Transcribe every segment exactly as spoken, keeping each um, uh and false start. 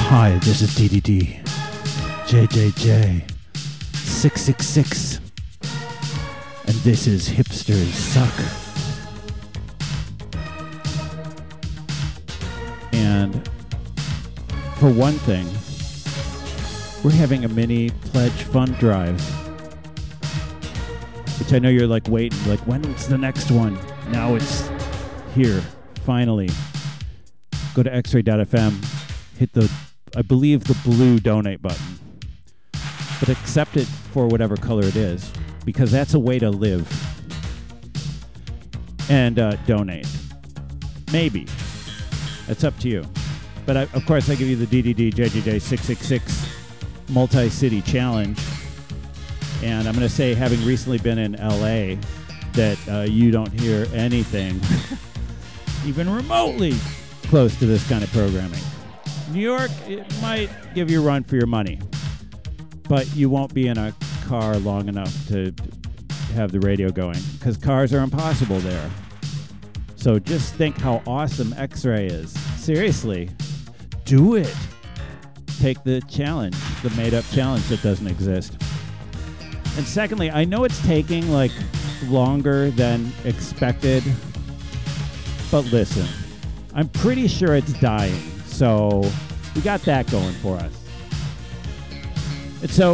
Hi, this is D D D, J J J, six six six, and this is Hipsters Suck. And for one thing, we're having a mini pledge fund drive, which I know you're like waiting, like when's the next one? Now it's here, finally. Go to x ray dot f m, hit the, I believe, the blue donate button, but accept it for whatever color it is, because that's a way to live. And uh, donate. Maybe. That's up to you. But I, of course, I give you the D D D J J J six six six multi-city challenge. And I'm going to say, having recently been in L A, that uh, you don't hear anything even remotely close to this kind of programming. New York, it might give you a run for your money, but you won't be in a car long enough to have the radio going, because cars are impossible there. So just think how awesome X-Ray is. Seriously, do it. Take the challenge, the made-up challenge that doesn't exist. And secondly, I know it's taking like longer than expected, but listen, I'm pretty sure it's dying, so we got that going for us. And so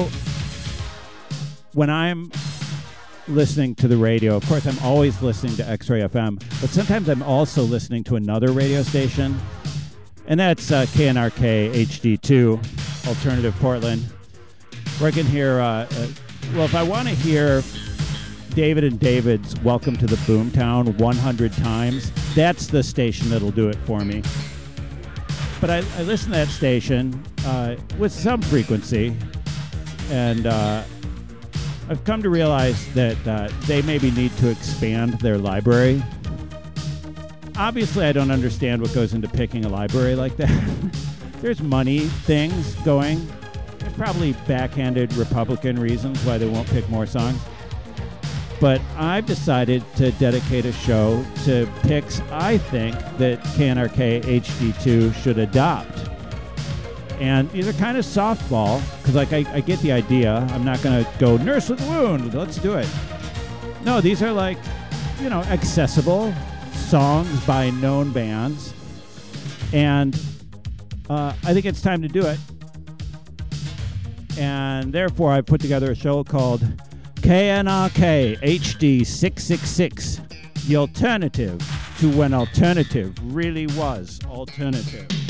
when I'm listening to the radio, of course I'm always listening to X-Ray F M, but sometimes I'm also listening to another radio station, and that's uh, K N R K H D two, Alternative Portland, where I can hear, uh, uh, well, if I want to hear David and David's Welcome to the Boomtown one hundred times, that's the station that'll do it for me. But I, I listen to that station uh, with some frequency, and uh, I've come to realize that uh, they maybe need to expand their library. Obviously, I don't understand what goes into picking a library like that. There's money things going. There's probably backhanded Republican reasons why they won't pick more songs. But I've decided to dedicate a show to picks I think that K N R K H D two should adopt. And these are kind of softball, because like I, I get the idea. I'm not going to go nurse with the wound. Let's do it. No, these are like, you know, accessible songs by known bands. And uh, I think it's time to do it. And therefore, I put together a show called K N R K H D six six six, the alternative to when alternative really was alternative.